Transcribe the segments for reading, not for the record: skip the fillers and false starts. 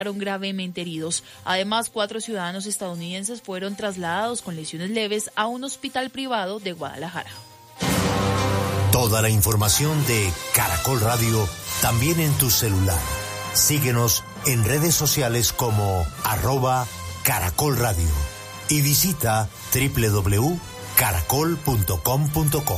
gravemente heridos. Además, 4 ciudadanos estadounidenses fueron trasladados con lesiones leves a un hospital privado de Guadalajara. Toda la información de Caracol Radio también en tu celular. Síguenos en redes sociales como @Caracol Radio y visita www.caracol.com.co.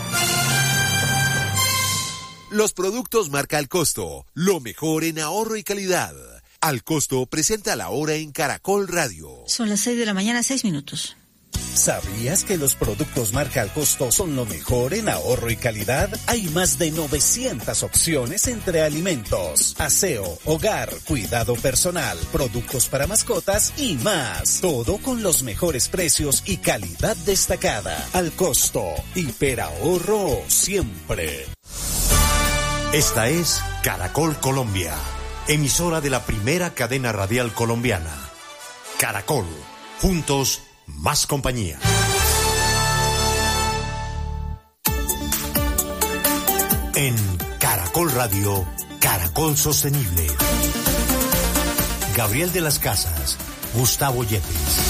Los productos marca Al Costo, lo mejor en ahorro y calidad. Al Costo presenta la hora en Caracol Radio. Son las 6 de la mañana, 6 minutos. ¿Sabías que los productos marca Al Costo son lo mejor en ahorro y calidad? Hay más de 900 opciones entre alimentos, aseo, hogar, cuidado personal, productos para mascotas y más. Todo con los mejores precios y calidad destacada. Al Costo, hiperahorro siempre. Esta es Caracol Colombia, emisora de la primera cadena radial colombiana. Caracol, juntos, más compañía. En Caracol Radio, Caracol Sostenible. Gabriel de las Casas, Gustavo Yepes.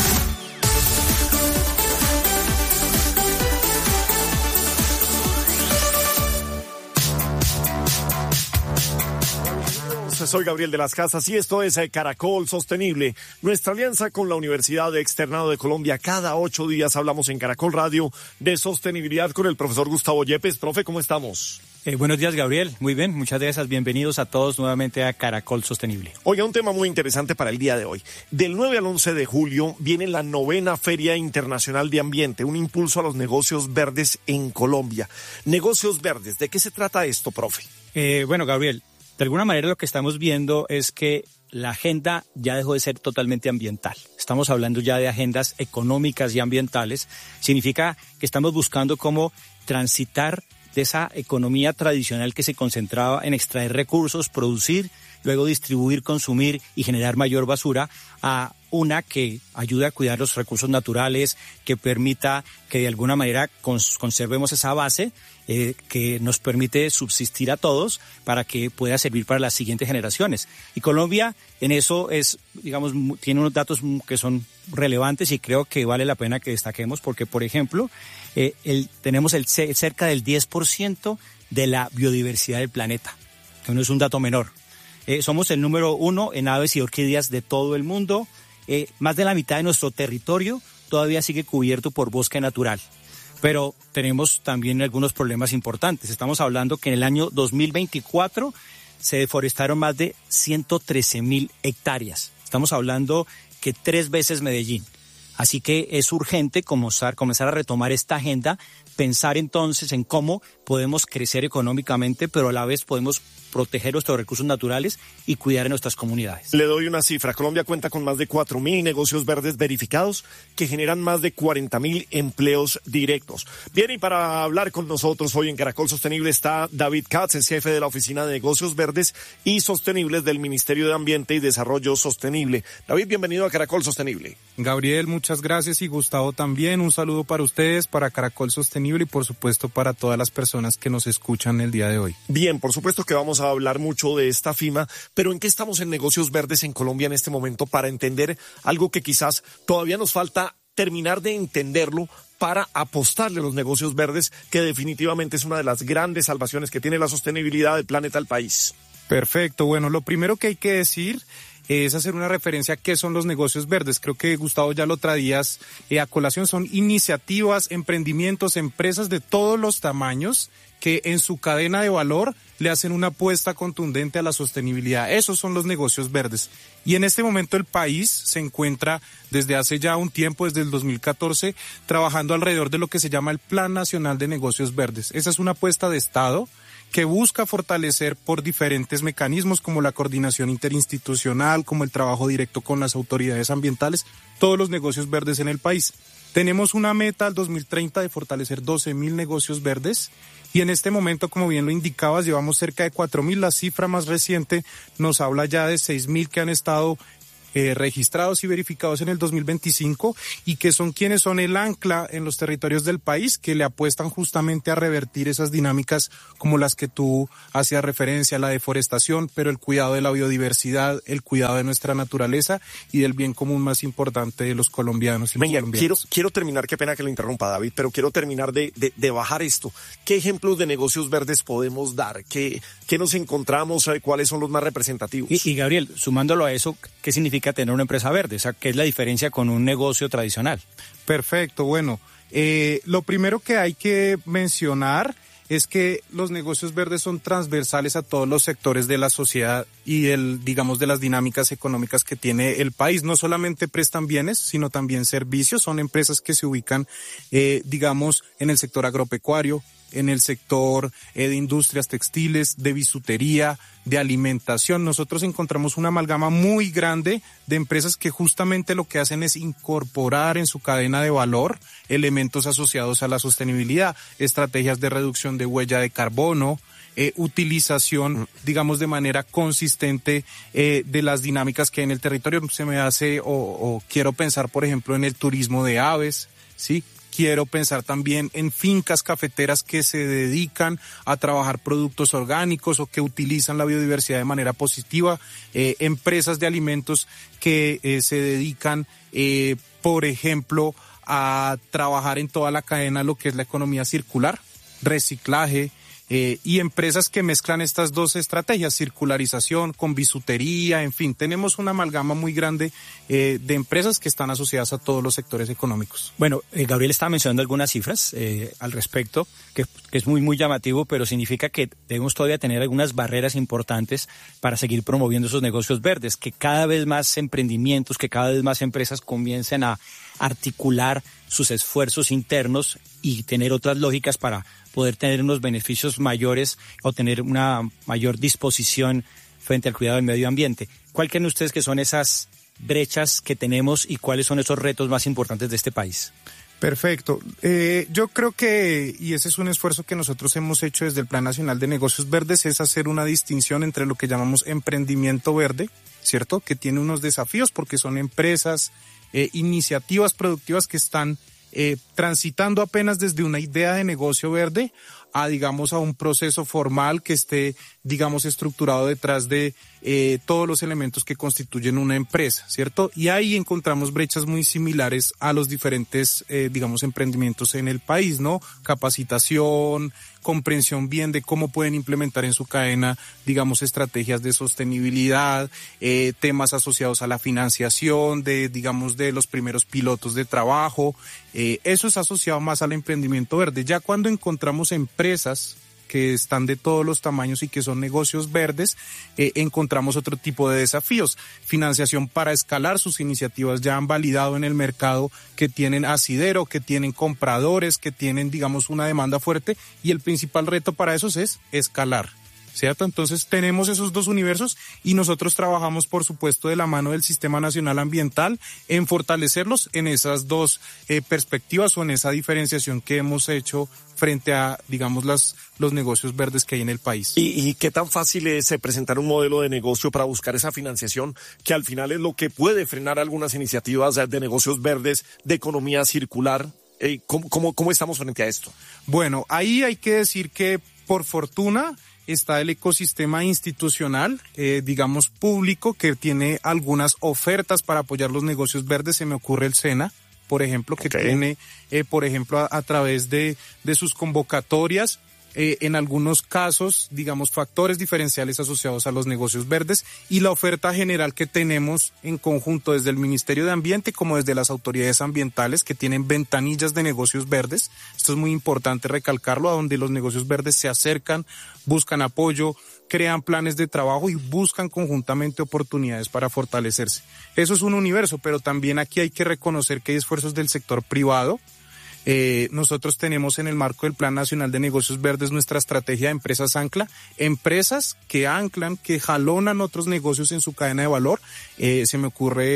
Soy Gabriel de las Casas y esto es Caracol Sostenible, nuestra alianza con la Universidad Externado de Colombia. Cada 8 días hablamos en Caracol Radio de sostenibilidad con el profesor Gustavo Yepes. Profe, ¿cómo estamos? Buenos días, Gabriel. Muy bien, muchas gracias. Bienvenidos a todos nuevamente a Caracol Sostenible. Oiga, un tema muy interesante para el día de hoy. Del 9 al 11 de julio viene la 9ª Feria Internacional de Ambiente, un impulso a los negocios verdes en Colombia. Negocios verdes, ¿de qué se trata esto, profe? Bueno, Gabriel, de alguna manera lo que estamos viendo es que la agenda ya dejó de ser totalmente ambiental. Estamos hablando ya de agendas económicas y ambientales. Significa que estamos buscando cómo transitar de esa economía tradicional que se concentraba en extraer recursos, producir, luego distribuir, consumir y generar mayor basura, a una que ayude a cuidar los recursos naturales, que permita que de alguna manera conservemos esa base que nos permite subsistir a todos para que pueda servir para las siguientes generaciones. Y Colombia en eso es, digamos, tiene unos datos que son relevantes y creo que vale la pena que destaquemos porque, por ejemplo, tenemos cerca del 10% de la biodiversidad del planeta, que no es un dato menor. Somos el número 1 en aves y orquídeas de todo el mundo. Más de la mitad de nuestro territorio todavía sigue cubierto por bosque natural. Pero tenemos también algunos problemas importantes. Estamos hablando que en el año 2024 se deforestaron más de 113.000 hectáreas. Estamos hablando que 3 veces Medellín. Así que es urgente comenzar a retomar esta agenda, pensar entonces en cómo podemos crecer económicamente, pero a la vez podemos proteger nuestros recursos naturales y cuidar de nuestras comunidades. Le doy una cifra. Colombia cuenta con más de 4.000 negocios verdes verificados que generan más de 40.000 empleos directos. Bien, y para hablar con nosotros hoy en Caracol Sostenible está David Katz, es jefe de la Oficina de Negocios Verdes y Sostenibles del Ministerio de Ambiente y Desarrollo Sostenible. David, bienvenido a Caracol Sostenible. Gabriel, muchas gracias, y Gustavo también. Un saludo para ustedes, para Caracol Sostenible y por supuesto para todas las personas que nos escuchan el día de hoy. Bien, por supuesto que vamos a hablar mucho de esta FIMA, pero ¿en qué estamos en negocios verdes en Colombia en este momento para entender algo que quizás todavía nos falta terminar de entenderlo para apostarle a los negocios verdes, que definitivamente es una de las grandes salvaciones que tiene la sostenibilidad del planeta al país? Perfecto, bueno, lo primero que hay que decir es hacer una referencia a qué son los negocios verdes. Creo que Gustavo ya lo traías a colación. Son iniciativas, emprendimientos, empresas de todos los tamaños que en su cadena de valor le hacen una apuesta contundente a la sostenibilidad. Esos son los negocios verdes. Y en este momento el país se encuentra desde hace ya un tiempo, desde el 2014, trabajando alrededor de lo que se llama el Plan Nacional de Negocios Verdes. Esa es una apuesta de Estado que busca fortalecer por diferentes mecanismos como la coordinación interinstitucional, como el trabajo directo con las autoridades ambientales, todos los negocios verdes en el país. Tenemos una meta al 2030 de fortalecer 12.000 negocios verdes y en este momento, como bien lo indicabas, llevamos cerca de 4.000. La cifra más reciente nos habla ya de 6.000 que han estado registrados y verificados en el 2025 y que son quienes son el ancla en los territorios del país que le apuestan justamente a revertir esas dinámicas como las que tú hacías referencia, la deforestación, pero el cuidado de la biodiversidad, el cuidado de nuestra naturaleza y del bien común más importante de los colombianos y colombianas. Quiero terminar, qué pena que lo interrumpa David, pero quiero terminar de bajar esto. ¿Qué ejemplos de negocios verdes podemos dar? ¿Qué nos encontramos? ¿Cuáles son los más representativos? Y Gabriel, sumándolo a eso, ¿qué significa tener una empresa verde? O sea, ¿qué es la diferencia con un negocio tradicional? Perfecto, bueno, lo primero que hay que mencionar es que los negocios verdes son transversales a todos los sectores de la sociedad y de las dinámicas económicas que tiene el país. No solamente prestan bienes, sino también servicios. Son empresas que se ubican, en el sector agropecuario, en el sector de industrias textiles, de bisutería, de alimentación. Nosotros encontramos una amalgama muy grande de empresas que justamente lo que hacen es incorporar en su cadena de valor elementos asociados a la sostenibilidad, estrategias de reducción de huella de carbono, utilización, de manera consistente de las dinámicas que hay en el territorio. Se me hace o quiero pensar, por ejemplo, en el turismo de aves, ¿sí? Quiero pensar también en fincas cafeteras que se dedican a trabajar productos orgánicos o que utilizan la biodiversidad de manera positiva, empresas de alimentos que se dedican, por ejemplo, a trabajar en toda la cadena lo que es la economía circular, reciclaje, y empresas que mezclan estas dos estrategias, circularización con bisutería, en fin, tenemos una amalgama muy grande de empresas que están asociadas a todos los sectores económicos. Bueno, Gabriel estaba mencionando algunas cifras al respecto, que es muy, muy llamativo, pero significa que debemos todavía tener algunas barreras importantes para seguir promoviendo esos negocios verdes, que cada vez más emprendimientos, que cada vez más empresas comiencen a articular sus esfuerzos internos y tener otras lógicas para poder tener unos beneficios mayores o tener una mayor disposición frente al cuidado del medio ambiente. ¿Cuál creen ustedes que son esas brechas que tenemos y cuáles son esos retos más importantes de este país? Perfecto. Yo creo que, y ese es un esfuerzo que nosotros hemos hecho desde el Plan Nacional de Negocios Verdes, es hacer una distinción entre lo que llamamos emprendimiento verde, ¿cierto? Que tiene unos desafíos porque son empresas, iniciativas productivas que están transitando apenas desde una idea de negocio verde a un proceso formal que esté, estructurado detrás de todos los elementos que constituyen una empresa, ¿cierto? Y ahí encontramos brechas muy similares a los diferentes, emprendimientos en el país, ¿no? Capacitación, comprensión bien de cómo pueden implementar en su cadena, estrategias de sostenibilidad, temas asociados a la financiación de los primeros pilotos de trabajo. Eso es asociado más al emprendimiento verde. Ya cuando encontramos empresas que están de todos los tamaños y que son negocios verdes, encontramos otro tipo de desafíos. Financiación para escalar sus iniciativas, ya han validado en el mercado que tienen asidero, que tienen compradores, que tienen, una demanda fuerte, y el principal reto para esos es escalar, ¿cierto? Entonces tenemos esos dos universos y nosotros trabajamos, por supuesto, de la mano del Sistema Nacional Ambiental en fortalecerlos en esas dos perspectivas o en esa diferenciación que hemos hecho frente a, los negocios verdes que hay en el país. ¿Y qué tan fácil es presentar un modelo de negocio para buscar esa financiación, que al final es lo que puede frenar algunas iniciativas de negocios verdes, de economía circular? ¿Cómo estamos frente a esto? Bueno, ahí hay que decir que, por fortuna, está el ecosistema institucional, público, que tiene algunas ofertas para apoyar los negocios verdes. Se me ocurre el SENA, por ejemplo, que tiene, a través de sus convocatorias, en algunos casos, factores diferenciales asociados a los negocios verdes, y la oferta general que tenemos en conjunto desde el Ministerio de Ambiente como desde las autoridades ambientales, que tienen ventanillas de negocios verdes. Esto es muy importante recalcarlo, a donde los negocios verdes se acercan, buscan apoyo, crean planes de trabajo y buscan conjuntamente oportunidades para fortalecerse. Eso es un universo, pero también aquí hay que reconocer que hay esfuerzos del sector privado. Nosotros tenemos en el marco del Plan Nacional de Negocios Verdes nuestra estrategia de empresas ancla, empresas que anclan, que jalonan otros negocios en su cadena de valor. Se me ocurre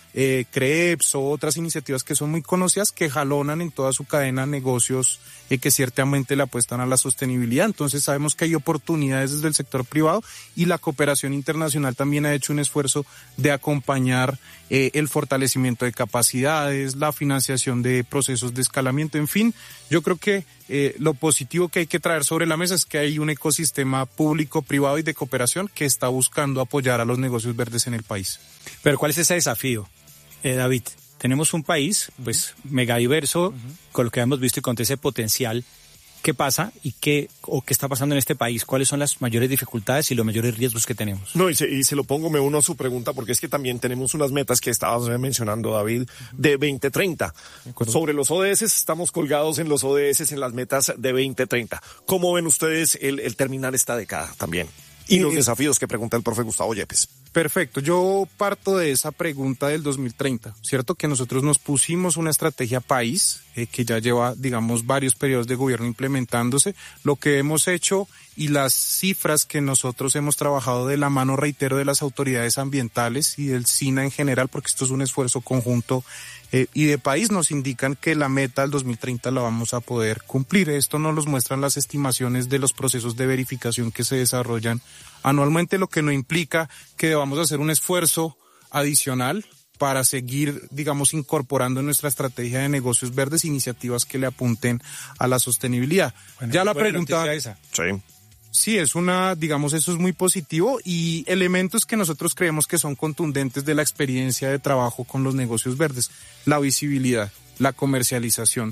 CREEPS o otras iniciativas que son muy conocidas que jalonan en toda su cadena negocios que ciertamente le apuestan a la sostenibilidad. Entonces sabemos que hay oportunidades desde el sector privado y la cooperación internacional también ha hecho un esfuerzo de acompañar el fortalecimiento de capacidades, la financiación de procesos de escalamiento, en fin, yo creo que lo positivo que hay que traer sobre la mesa es que hay un ecosistema público, privado y de cooperación que está buscando apoyar a los negocios verdes en el país. Pero ¿cuál es ese desafío, David? Tenemos un país, pues, mega diverso, con lo que hemos visto y con ese potencial. ¿Qué pasa y qué está pasando en este país? ¿Cuáles son las mayores dificultades y los mayores riesgos que tenemos? No, y se lo pongo, me uno a su pregunta, porque es que también tenemos unas metas que estabas mencionando, David, de 2030. Sobre los ODS, estamos colgados en los ODS, en las metas de 2030. ¿Cómo ven ustedes el terminar esta década también? Y los desafíos que pregunta el profe Gustavo Yepes. Perfecto, yo parto de esa pregunta del 2030, ¿cierto? Que nosotros nos pusimos una estrategia país que ya lleva, digamos, varios periodos de gobierno implementándose. Lo que hemos hecho y las cifras que nosotros hemos trabajado de la mano, reitero, de las autoridades ambientales y del SINA en general, porque esto es un esfuerzo conjunto y de país, nos indican que la meta del 2030 la vamos a poder cumplir. Esto nos lo muestran las estimaciones de los procesos de verificación que se desarrollan anualmente, lo que no implica que debamos hacer un esfuerzo adicional para seguir, digamos, incorporando en nuestra estrategia de negocios verdes iniciativas que le apunten a la sostenibilidad. Bueno, ya la pregunta esa. Sí. Sí, digamos, eso es muy positivo y elementos que nosotros creemos que son contundentes de la experiencia de trabajo con los negocios verdes. La visibilidad, la comercialización.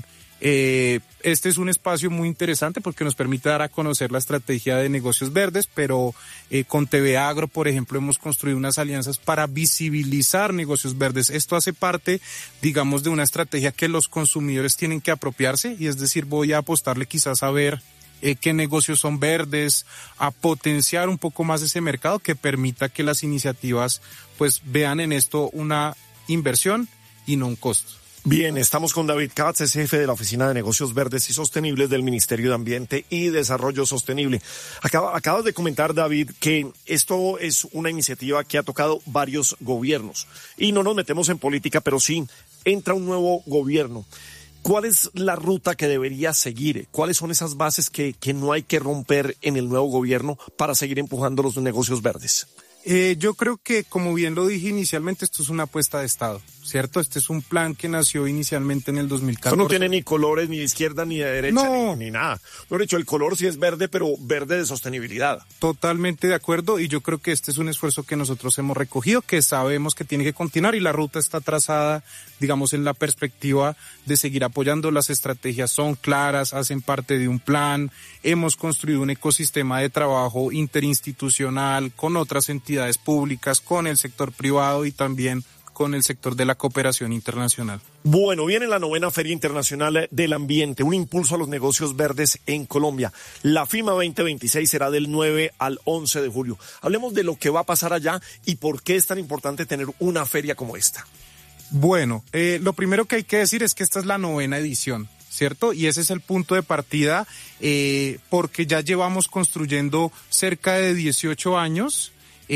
Este es un espacio muy interesante porque nos permite dar a conocer la estrategia de negocios verdes, pero con TV Agro, por ejemplo, hemos construido unas alianzas para visibilizar negocios verdes. Esto hace parte, digamos, de una estrategia que los consumidores tienen que apropiarse y es decir, voy a apostarle quizás a ver qué negocios son verdes, a potenciar un poco más ese mercado que permita que las iniciativas pues vean en esto una inversión y no un costo. Bien, estamos con David Katz, es jefe de la Oficina de Negocios Verdes y Sostenibles del Ministerio de Ambiente y Desarrollo Sostenible. Acabas de comentar, David, que esto es una iniciativa que ha tocado varios gobiernos. Y no nos metemos en política, pero sí, entra un nuevo gobierno. ¿Cuál es la ruta que debería seguir? ¿Cuáles son esas bases que no hay que romper en el nuevo gobierno para seguir empujando los negocios verdes? Yo creo que, como bien lo dije inicialmente, esto es una apuesta de Estado, ¿cierto? Este es un plan que nació inicialmente en el 2014. Esto no tiene ni colores, ni de izquierda, ni de derecha, no, ni nada. Lo dicho, el color sí es verde, pero verde de sostenibilidad. Totalmente de acuerdo, y yo creo que este es un esfuerzo que nosotros hemos recogido, que sabemos que tiene que continuar, y la ruta está trazada, digamos, en la perspectiva de seguir apoyando. Las estrategias son claras, hacen parte de un plan. Hemos construido un ecosistema de trabajo interinstitucional con otras entidades públicas, con el sector privado y también con el sector de la cooperación internacional. Bueno, viene la 9ª Feria Internacional del Ambiente, un impulso a los negocios verdes en Colombia. La FIMA 2026 será del 9 al 11 de julio. Hablemos de lo que va a pasar allá y por qué es tan importante tener una feria como esta. Bueno, lo primero que hay que decir es que esta es la 9ª edición, ¿cierto? Y ese es el punto de partida, porque ya llevamos construyendo cerca de 18 años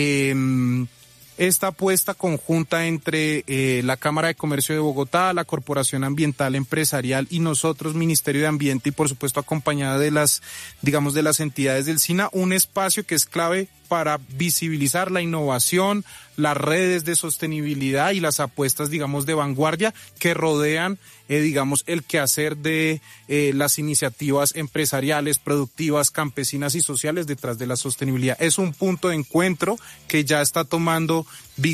esta apuesta conjunta entre la Cámara de Comercio de Bogotá, la Corporación Ambiental Empresarial y nosotros, Ministerio de Ambiente, y por supuesto acompañada de las entidades del SINA, un espacio que es clave para visibilizar la innovación, las redes de sostenibilidad y las apuestas, digamos, de vanguardia que rodean, el quehacer de las iniciativas empresariales, productivas, campesinas y sociales detrás de la sostenibilidad. Es un punto de encuentro que ya está tomando,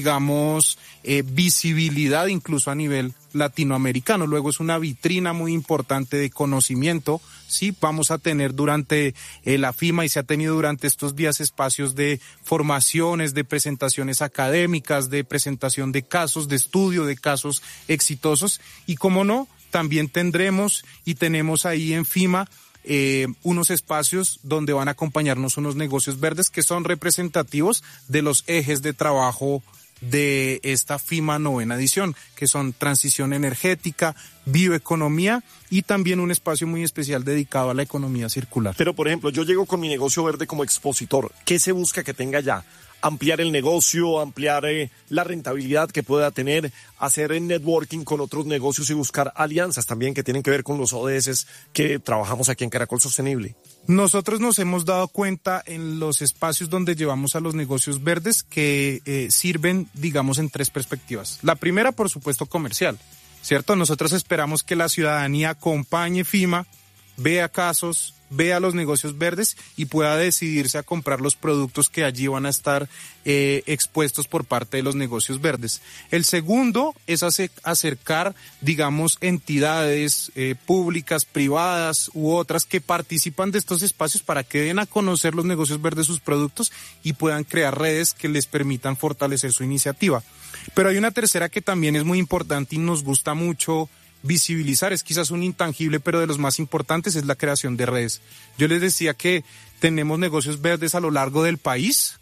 visibilidad incluso a nivel latinoamericano. Luego es una vitrina muy importante de conocimiento. Sí, vamos a tener durante la FIMA y se ha tenido durante estos días espacios de formaciones, de presentaciones académicas, de presentación de casos, de estudio de casos exitosos y, como no, también tendremos y tenemos ahí en FIMA unos espacios donde van a acompañarnos unos negocios verdes que son representativos de los ejes de trabajo de esta FIMA 9ª edición, que son transición energética, bioeconomía y también un espacio muy especial dedicado a la economía circular. Pero, por ejemplo, yo llego con mi negocio verde como expositor. ¿Qué se busca que tenga ya? ampliar el negocio, ampliar la rentabilidad que pueda tener, hacer networking con otros negocios y buscar alianzas también que tienen que ver con los ODS que trabajamos aquí en Caracol Sostenible. Nosotros nos hemos dado cuenta en los espacios donde llevamos a los negocios verdes que sirven, digamos, en 3 perspectivas. La primera, por supuesto, comercial, ¿cierto? Nosotros esperamos que la ciudadanía acompañe FIMA, vea casos, vea los negocios verdes y pueda decidirse a comprar los productos que allí van a estar expuestos por parte de los negocios verdes. El segundo es acercar, digamos, entidades públicas, privadas u otras que participan de estos espacios para que den a conocer los negocios verdes sus productos y puedan crear redes que les permitan fortalecer su iniciativa. Pero hay una tercera que también es muy importante y nos gusta mucho visibilizar, es quizás un intangible, pero de los más importantes es la creación de redes. Yo les decía que tenemos negocios verdes a lo largo del país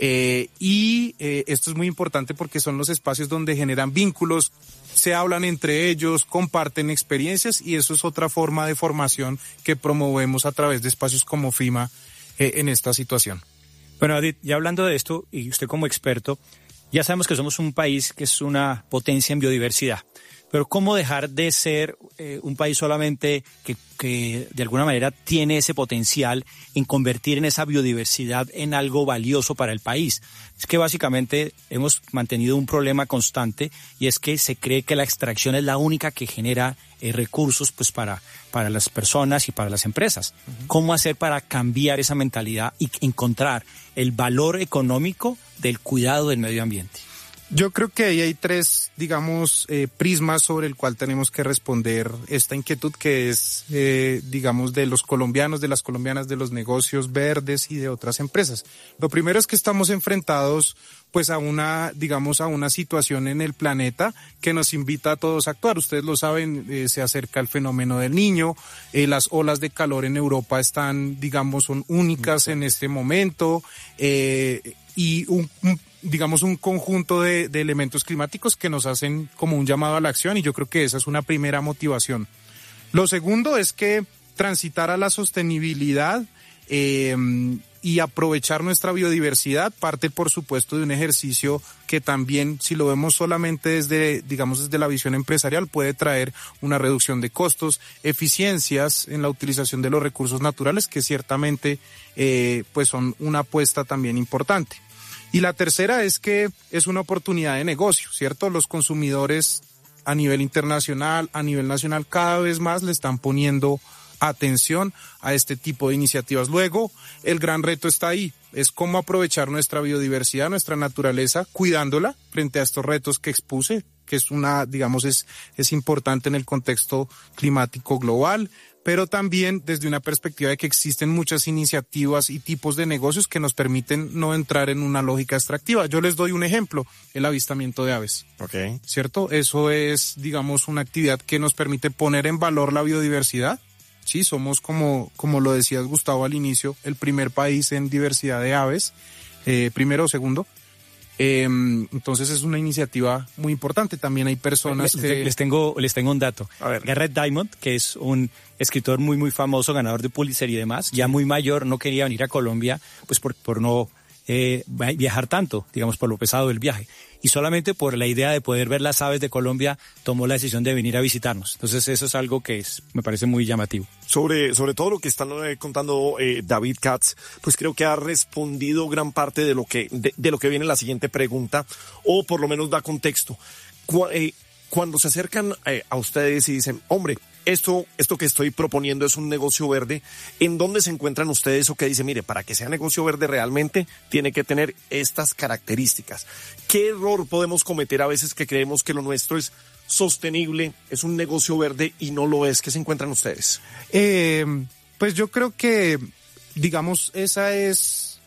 y esto es muy importante porque son los espacios donde generan vínculos, se hablan entre ellos, comparten experiencias y eso es otra forma de formación que promovemos a través de espacios como FIMA en esta situación. Bueno, David, ya hablando de esto y usted como experto, ya sabemos que somos un país que es una potencia en biodiversidad. Pero ¿cómo dejar de ser un país solamente que de alguna manera tiene ese potencial en convertir en esa biodiversidad en algo valioso para el país? Es que básicamente hemos mantenido un problema constante y es que se cree que la extracción es la única que genera recursos pues para las personas y para las empresas. ¿Cómo hacer para cambiar esa mentalidad y encontrar el valor económico del cuidado del medio ambiente? Yo creo que ahí hay 3, digamos, prismas sobre el cual tenemos que responder esta inquietud que es, digamos, de los colombianos, de las colombianas, de los negocios verdes y de otras empresas. Lo primero es que estamos enfrentados, pues, a una situación en el planeta que nos invita a todos a actuar. Ustedes lo saben, se acerca el fenómeno del Niño, las olas de calor en Europa son únicas en este momento, y un conjunto de elementos climáticos que nos hacen como un llamado a la acción y yo creo que esa es una primera motivación. Lo segundo es que transitar a la sostenibilidad y aprovechar nuestra biodiversidad parte, por supuesto, de un ejercicio que también, si lo vemos solamente desde la visión empresarial, puede traer una reducción de costos, eficiencias en la utilización de los recursos naturales, que ciertamente pues son una apuesta también importante. Y la tercera es que es una oportunidad de negocio, ¿cierto? Los consumidores a nivel internacional, a nivel nacional, cada vez más le están poniendo atención a este tipo de iniciativas. Luego, el gran reto está ahí, es cómo aprovechar nuestra biodiversidad, nuestra naturaleza, cuidándola frente a estos retos que expuse, que es importante en el contexto climático global, pero también desde una perspectiva de que existen muchas iniciativas y tipos de negocios que nos permiten no entrar en una lógica extractiva. Yo les doy un ejemplo, el avistamiento de aves. Okay. ¿Cierto? Eso es, una actividad que nos permite poner en valor la biodiversidad. Sí, somos como lo decías, Gustavo, al inicio, el primer país en diversidad de aves, primero o segundo. Entonces es una iniciativa muy importante. También hay personas que... Les tengo un dato. A ver. Garrett Diamond, que es un escritor muy, muy famoso, ganador de Pulitzer y demás, ya muy mayor, no quería venir a Colombia, pues por no viajar tanto, por lo pesado del viaje. Y solamente por la idea de poder ver las aves de Colombia, tomó la decisión de venir a visitarnos. Entonces eso es algo que me parece muy llamativo. Sobre todo lo que están contando David Katz, pues creo que ha respondido gran parte de lo que viene en la siguiente pregunta, o por lo menos da contexto. Cuando se acercan a ustedes y dicen, hombre, esto que estoy proponiendo es un negocio verde, ¿en dónde se encuentran ustedes o que dicen, mire, para que sea negocio verde realmente tiene que tener estas características? ¿Qué error podemos cometer a veces que creemos que lo nuestro es sostenible, es un negocio verde y no lo es? ¿Qué se encuentran ustedes? Pues yo creo que, esa es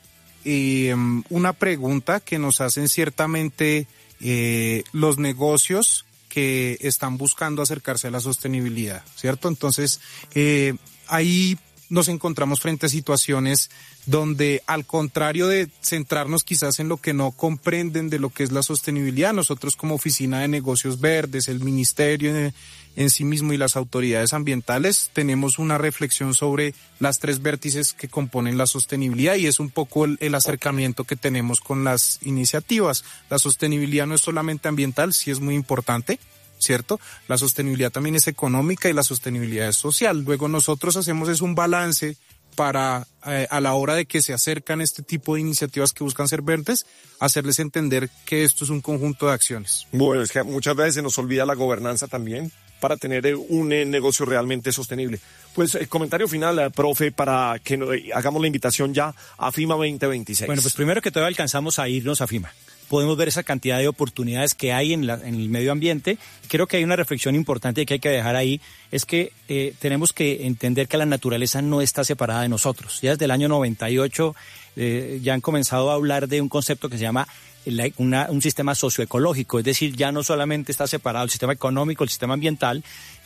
una pregunta que nos hacen ciertamente los negocios que están buscando acercarse a la sostenibilidad, ¿cierto? Entonces, hay nos encontramos frente a situaciones donde, al contrario de centrarnos quizás en lo que no comprenden de lo que es la sostenibilidad, nosotros como Oficina de Negocios Verdes, el Ministerio en sí mismo y las autoridades ambientales tenemos una reflexión sobre las 3 vértices que componen la sostenibilidad, y es un poco el acercamiento que tenemos con las iniciativas. La sostenibilidad no es solamente ambiental, sí es muy importante, ¿cierto? La sostenibilidad también es económica y la sostenibilidad es social. Luego nosotros hacemos un balance para, a la hora de que se acercan este tipo de iniciativas que buscan ser verdes, hacerles entender que esto es un conjunto de acciones. Bueno, es que muchas veces se nos olvida la gobernanza también para tener un negocio realmente sostenible. Pues comentario final, profe, para que hagamos la invitación ya a FIMA 2026. Bueno, pues primero que todo alcanzamos a irnos a FIMA. Podemos ver esa cantidad de oportunidades que hay en el medio ambiente. Creo que hay una reflexión importante que hay que dejar ahí, es que tenemos que entender que la naturaleza no está separada de nosotros. Ya desde el año 98 ya han comenzado a hablar de un concepto que se llama un sistema socioecológico, es decir, ya no solamente está separado el sistema económico, el sistema ambiental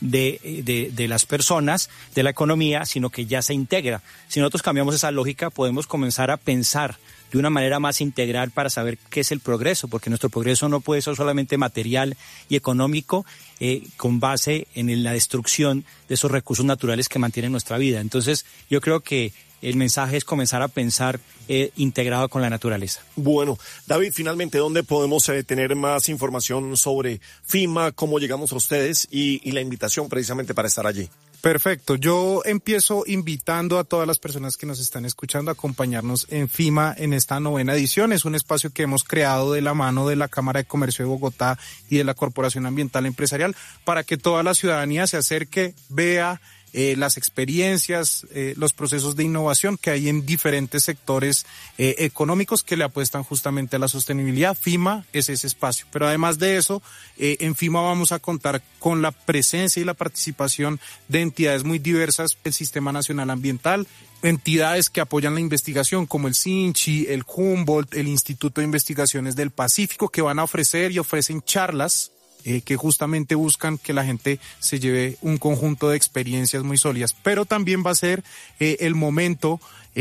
de las personas, de la economía, sino que ya se integra. Si nosotros cambiamos esa lógica, podemos comenzar a pensar de una manera más integral para saber qué es el progreso, porque nuestro progreso no puede ser solamente material y económico con base en la destrucción de esos recursos naturales que mantienen nuestra vida. Entonces, yo creo que el mensaje es comenzar a pensar integrado con la naturaleza. Bueno, David, finalmente, ¿dónde podemos tener más información sobre FIMA, cómo llegamos a ustedes y la invitación precisamente para estar allí? Perfecto. Yo empiezo invitando a todas las personas que nos están escuchando a acompañarnos en FIMA en esta 9ª edición. Es un espacio que hemos creado de la mano de la Cámara de Comercio de Bogotá y de la Corporación Ambiental Empresarial para que toda la ciudadanía se acerque, vea las experiencias, los procesos de innovación que hay en diferentes sectores económicos que le apuestan justamente a la sostenibilidad. FIMA es ese espacio. Pero además de eso, en FIMA vamos a contar con la presencia y la participación de entidades muy diversas, el Sistema Nacional Ambiental, entidades que apoyan la investigación como el SINCHI, el Humboldt, el Instituto de Investigaciones del Pacífico, que van a ofrecer y ofrecen charlas que justamente buscan que la gente se lleve un conjunto de experiencias muy sólidas. Pero también va a ser el momento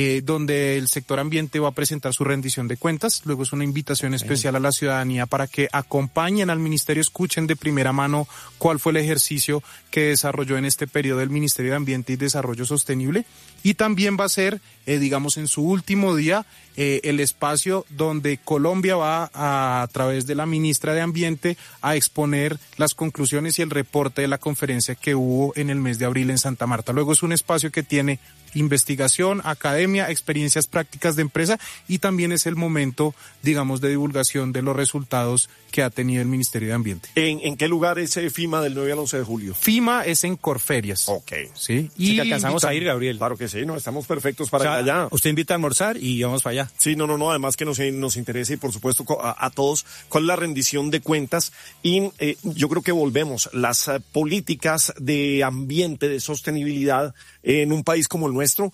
donde el sector ambiente va a presentar su rendición de cuentas. Luego es una invitación especial a la ciudadanía para que acompañen al Ministerio, escuchen de primera mano cuál fue el ejercicio que desarrolló en este periodo el Ministerio de Ambiente y Desarrollo Sostenible. Y también va a ser, digamos, en su último día, el espacio donde Colombia va a través de la ministra de Ambiente a exponer las conclusiones y el reporte de la conferencia que hubo en el mes de abril en Santa Marta. Luego es un espacio que tiene investigación, academia, experiencias prácticas de empresa, y también es el momento, digamos, de divulgación de los resultados que ha tenido el Ministerio de Ambiente. ¿En qué lugar es FIMA del 9 al 11 de julio? FIMA es en Corferias. Ok. Sí. Y alcanzamos a ir, Gabriel. Claro que sí, no, estamos perfectos para allá. Usted invita a almorzar y vamos para allá. Sí, no, además que nos interesa y por supuesto a todos cuál es la rendición de cuentas y yo creo que volvemos las políticas de ambiente, de sostenibilidad en un país como el nuestro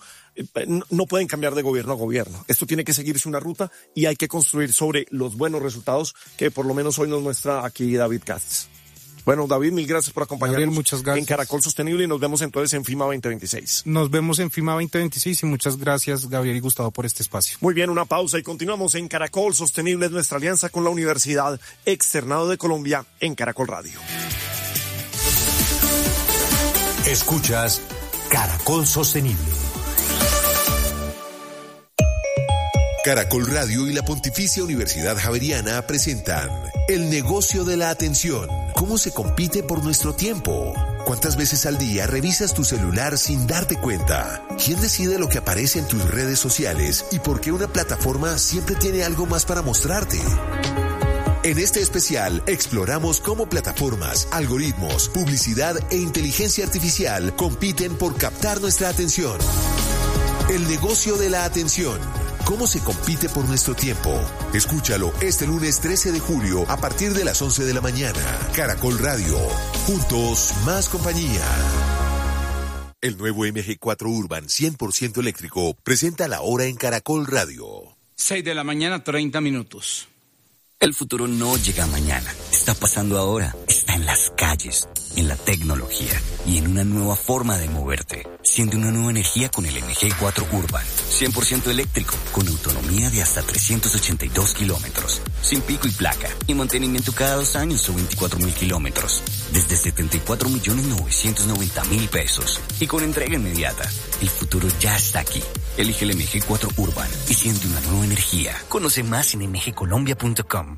no pueden cambiar de gobierno a gobierno. Esto tiene que seguirse una ruta y hay que construir sobre los buenos resultados que por lo menos hoy nos muestra aquí David Katz. Bueno, David, mil gracias por acompañarnos. Gabriel, muchas gracias. En Caracol Sostenible y nos vemos entonces en FIMA 2026. Nos vemos en FIMA 2026 y muchas gracias, Gabriel y Gustavo, por este espacio. Muy bien, una pausa y continuamos en Caracol Sostenible, es nuestra alianza con la Universidad Externado de Colombia en Caracol Radio. Escuchas Caracol Sostenible. Caracol Radio y la Pontificia Universidad Javeriana presentan El negocio de la atención. ¿Cómo se compite por nuestro tiempo? ¿Cuántas veces al día revisas tu celular sin darte cuenta? ¿Quién decide lo que aparece en tus redes sociales? ¿Y por qué una plataforma siempre tiene algo más para mostrarte? En este especial exploramos cómo plataformas, algoritmos, publicidad e inteligencia artificial compiten por captar nuestra atención. El negocio de la atención. ¿Cómo se compite por nuestro tiempo? Escúchalo este lunes 13 de julio a partir de las 11 de la mañana. Caracol Radio. Juntos, más compañía. El nuevo MG4 Urban 100% eléctrico presenta la hora en Caracol Radio. 6 de la mañana, 30 minutos. El futuro no llega mañana. Está pasando ahora. Está está en las calles, en la tecnología y en una nueva forma de moverte. Siente una nueva energía con el MG4 Urban. 100% eléctrico, con autonomía de hasta 382 kilómetros. Sin pico y placa. Y mantenimiento cada 2 años o 24.000 kilómetros. Desde 74.990.000 pesos. Y con entrega inmediata. El futuro ya está aquí. Elige el MG4 Urban y siente una nueva energía. Conoce más en mgcolombia.com.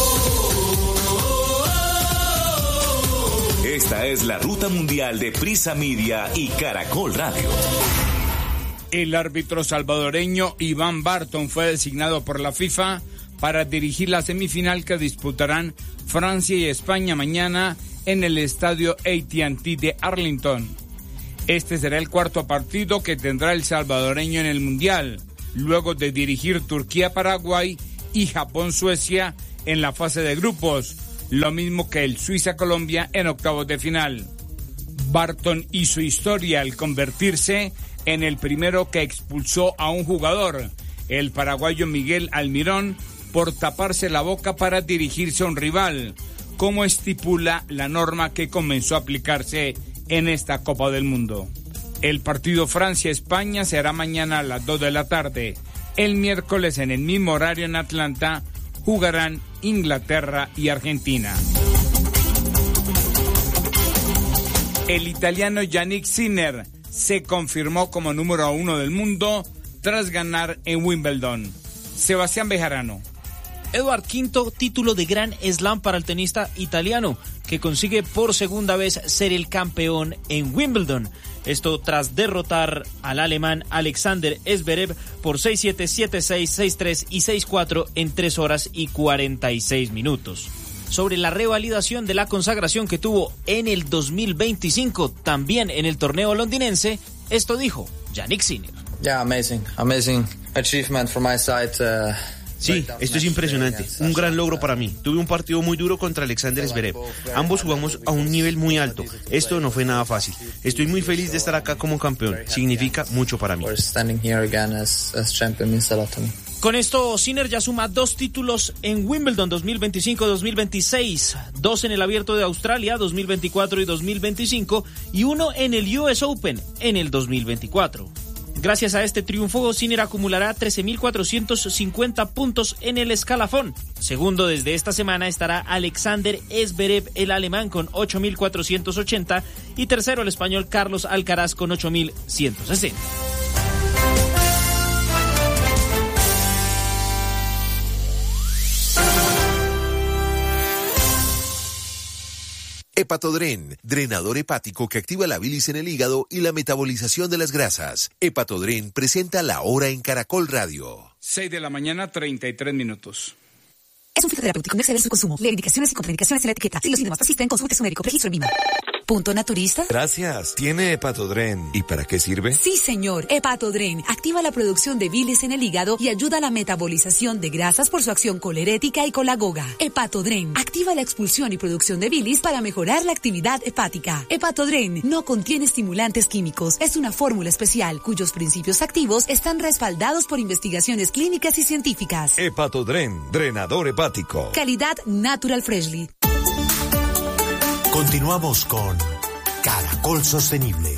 Esta es la ruta mundial de Prisa Media y Caracol Radio. El árbitro salvadoreño Iván Barton fue designado por la FIFA para dirigir la semifinal que disputarán Francia y España mañana en el estadio AT&T de Arlington. Este será el cuarto partido que tendrá el salvadoreño en el Mundial, luego de dirigir Turquía-Paraguay y Japón-Suecia en la fase de grupos, lo mismo que el Suiza-Colombia en octavos de final. Barton hizo historia al convertirse en el primero que expulsó a un jugador, el paraguayo Miguel Almirón, por taparse la boca para dirigirse a un rival, como estipula la norma que comenzó a aplicarse en esta Copa del Mundo. El partido Francia-España será mañana a las 2 de la tarde. El miércoles en el mismo horario en Atlanta jugarán Inglaterra y Argentina. El italiano Yannick Sinner se confirmó como número 1 del mundo tras ganar en Wimbledon. Sebastián Bejarano. Edward, quinto título de Grand Slam para el tenista italiano, que consigue por segunda vez ser el campeón en Wimbledon. Esto tras derrotar al alemán Alexander Zverev por 6-7, 7-6, 6-3 y 6-4 en 3 horas y 46 minutos. Sobre la revalidación de la consagración que tuvo en el 2025, también en el torneo londinense, esto dijo Yannick Sinner. Yeah, amazing achievement from my side. Sí, esto es impresionante, un gran logro para mí. Tuve un partido muy duro contra Alexander Zverev. Ambos jugamos a un nivel muy alto. Esto no fue nada fácil. Estoy muy feliz de estar acá como campeón. Significa mucho para mí. Con esto, Sinner ya suma 2 títulos en Wimbledon 2025-2026, 2 en el Abierto de Australia 2024 y 2025 y 1 en el US Open en el 2024. Gracias a este triunfo, Sinner acumulará 13.450 puntos en el escalafón. Segundo desde esta semana estará Alexander Zverev, el alemán, con 8.480 y tercero el español Carlos Alcaraz con 8.160. Hepatodren, drenador hepático que activa la bilis en el hígado y la metabolización de las grasas. Hepatodren presenta La Hora en Caracol Radio. 6 de la mañana, 33 minutos. Es un fitoterapéutico, no exceder su consumo. Lee indicaciones y contraindicaciones en la etiqueta. Si los síntomas persisten, consulte a su médico. Registro en Lima. ¿Punto naturista? Gracias. ¿Tiene Hepatodren? ¿Y para qué sirve? Sí, señor. Hepatodren activa la producción de bilis en el hígado y ayuda a la metabolización de grasas por su acción colerética y colagoga. Hepatodren activa la expulsión y producción de bilis para mejorar la actividad hepática. Hepatodren no contiene estimulantes químicos. Es una fórmula especial cuyos principios activos están respaldados por investigaciones clínicas y científicas. Hepatodren, drenador hepático. Calidad Natural Freshly. Continuamos con Caracol Sostenible.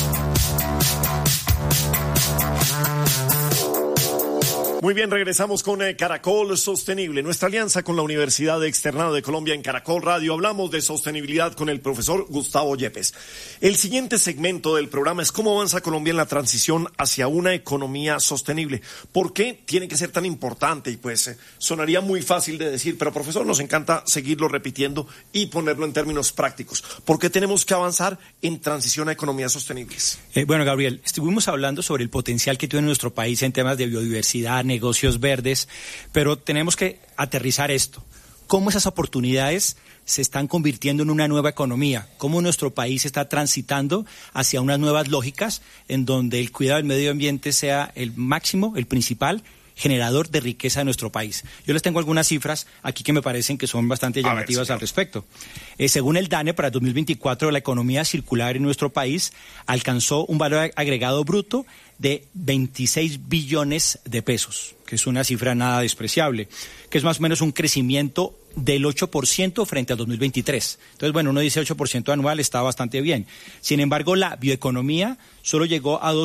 Muy bien, regresamos con Caracol Sostenible, nuestra alianza con la Universidad Externado de Colombia en Caracol Radio. Hablamos de sostenibilidad con el profesor Gustavo Yepes. El siguiente segmento del programa es cómo avanza Colombia en la transición hacia una economía sostenible. ¿Por qué tiene que ser tan importante? Y pues sonaría muy fácil de decir, pero profesor, nos encanta seguirlo repitiendo y ponerlo en términos prácticos. ¿Por qué tenemos que avanzar en transición a economías sostenibles? Bueno, Gabriel, estuvimos hablando sobre el potencial que tiene nuestro país en temas de biodiversidad, negocios verdes, pero tenemos que aterrizar esto. ¿Cómo esas oportunidades se están convirtiendo en una nueva economía? ¿Cómo nuestro país está transitando hacia unas nuevas lógicas en donde el cuidado del medio ambiente sea el máximo, el principal generador de riqueza de nuestro país? Yo les tengo algunas cifras aquí que me parecen que son bastante llamativas al respecto. Según el DANE, para 2024 la economía circular en nuestro país alcanzó un valor agregado bruto de 26 billones de pesos, que es una cifra nada despreciable, que es más o menos un crecimiento del 8% frente al 2023. Entonces, bueno, uno dice 8% anual, está bastante bien. Sin embargo, la bioeconomía solo llegó a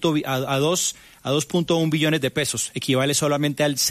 2.1 billones de pesos, equivale solamente al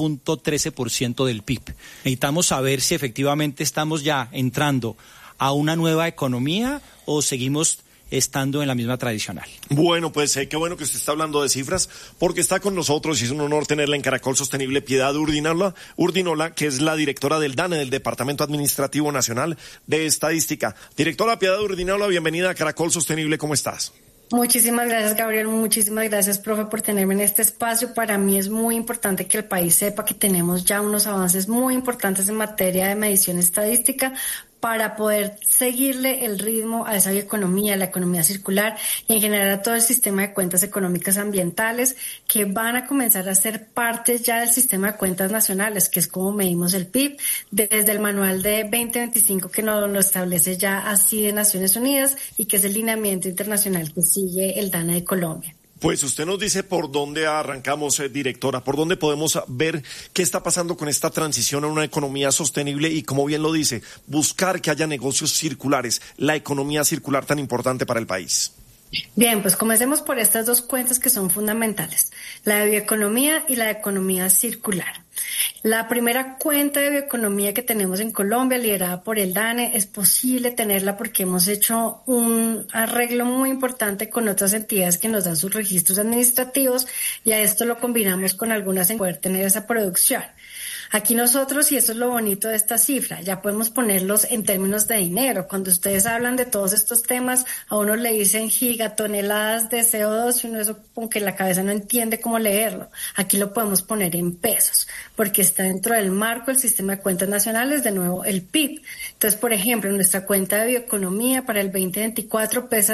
0.13% del PIB. Necesitamos saber si efectivamente estamos ya entrando a una nueva economía o seguimos estando en la misma tradicional. Bueno, pues qué bueno que usted está hablando de cifras, porque está con nosotros y es un honor tenerla en Caracol Sostenible, Piedad Urdinola, que es la directora del DANE, del Departamento Administrativo Nacional de Estadística. Directora Piedad Urdinola, bienvenida a Caracol Sostenible, ¿cómo estás? Muchísimas gracias, Gabriel. Muchísimas gracias, profe, por tenerme en este espacio. Para mí es muy importante que el país sepa que tenemos ya unos avances muy importantes en materia de medición estadística para poder seguirle el ritmo a esa bioeconomía, la economía circular y en general a todo el sistema de cuentas económicas ambientales que van a comenzar a ser parte ya del sistema de cuentas nacionales, que es como medimos el PIB, desde el manual de 2025 que nos lo establece ya así de Naciones Unidas y que es el lineamiento internacional que sigue el DANE de Colombia. Pues usted nos dice por dónde arrancamos, directora, por dónde podemos ver qué está pasando con esta transición a una economía sostenible y, como bien lo dice, buscar que haya negocios circulares, la economía circular tan importante para el país. Bien, pues comencemos por estas dos cuentas que son fundamentales, la de bioeconomía y la de economía circular. La primera cuenta de bioeconomía que tenemos en Colombia, liderada por el DANE, es posible tenerla porque hemos hecho un arreglo muy importante con otras entidades que nos dan sus registros administrativos y a esto lo combinamos con algunas en poder tener esa producción. Aquí nosotros, y eso es lo bonito de esta cifra, ya podemos ponerlos en términos de dinero. Cuando ustedes hablan de todos estos temas, a uno le dicen gigatoneladas de CO2 y uno eso como que la cabeza no entiende cómo leerlo. Aquí lo podemos poner en pesos, porque está dentro del marco del sistema de cuentas nacionales, de nuevo el PIB. Entonces, por ejemplo, nuestra cuenta de bioeconomía para el 2024 pesa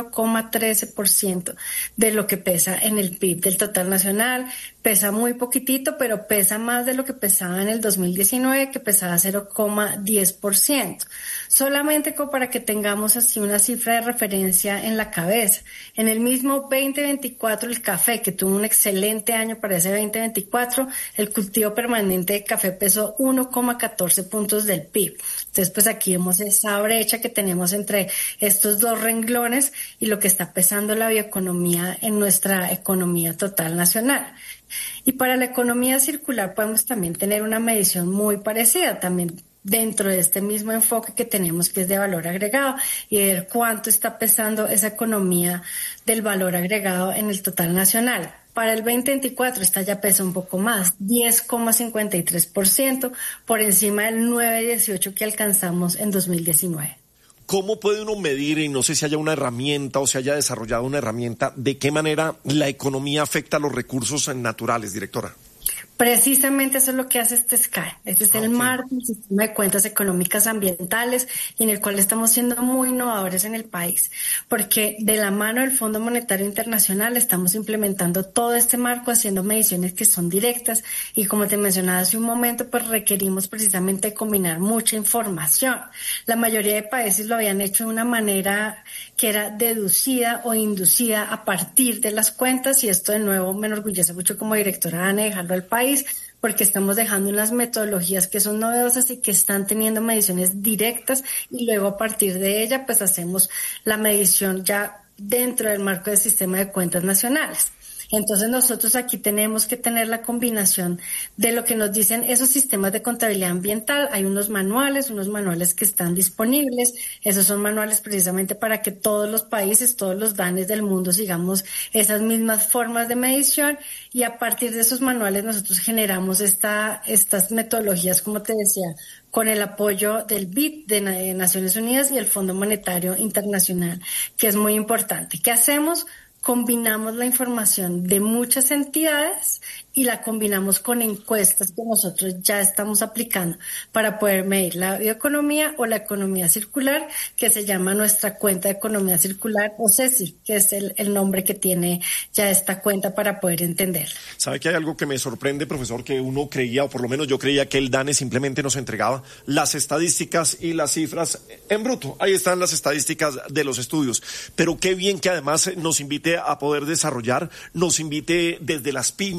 0,13% de lo que pesa en el PIB del total nacional. Pesa muy poquitito, pero pesa más de lo que pesaba en el 2019, que pesaba 0,10%. Solamente como para que tengamos así una cifra de referencia en la cabeza. En el mismo 2024, el café, que tuvo un excelente año para ese 2024, el cultivo permanente de café pesó 1,14 puntos del PIB. Entonces, pues aquí vemos esa brecha que tenemos entre estos dos renglones y lo que está pesando la bioeconomía en nuestra economía total nacional. Y para la economía circular podemos también tener una medición muy parecida, también dentro de este mismo enfoque que tenemos, que es de valor agregado, y ver cuánto está pesando esa economía del valor agregado en el total nacional. Para el 2024 esta ya pesa un poco más, 10,53%, por encima del 9,18% que alcanzamos en 2019. ¿Cómo puede uno medir, y no sé si haya una herramienta o se haya desarrollado una herramienta, de qué manera la economía afecta a los recursos naturales, directora? Precisamente eso es lo que hace este SCAE. Este es el marco del sistema de cuentas económicas ambientales y en el cual estamos siendo muy innovadores en el país, porque de la mano del Fondo Monetario Internacional estamos implementando todo este marco, haciendo mediciones que son directas y, como te mencionaba hace un momento, pues requerimos precisamente combinar mucha información. La mayoría de países lo habían hecho de una manera que era deducida o inducida a partir de las cuentas, y esto de nuevo me enorgullece mucho como directora de dejarlo al país, porque estamos dejando unas metodologías que son novedosas y que están teniendo mediciones directas, y luego a partir de ella pues hacemos la medición ya dentro del marco del sistema de cuentas nacionales. Entonces nosotros aquí tenemos que tener la combinación de lo que nos dicen esos sistemas de contabilidad ambiental. Hay unos manuales que están disponibles. Esos son manuales precisamente para que todos los países, todos los DANEs del mundo sigamos esas mismas formas de medición, y a partir de esos manuales nosotros generamos estas metodologías, como te decía, con el apoyo del BID de Naciones Unidas y el Fondo Monetario Internacional, que es muy importante. ¿Qué hacemos? Combinamos la información de muchas entidades y la combinamos con encuestas que nosotros ya estamos aplicando para poder medir la bioeconomía o la economía circular, que se llama nuestra cuenta de economía circular, o CECI, que es el nombre que tiene ya esta cuenta para poder entenderla. ¿Sabe que hay algo que me sorprende, profesor? Que uno creía, o por lo menos yo creía, que el DANE simplemente nos entregaba las estadísticas y las cifras en bruto. Ahí están las estadísticas de los estudios. Pero qué bien que además nos invite a poder desarrollar, nos invite desde las pymes y desde